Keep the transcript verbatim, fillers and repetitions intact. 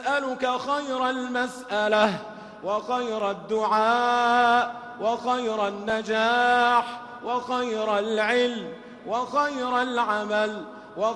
نسألك خير المسألة وخير الدعاء وخير النجاح وخير العلم وخير العمل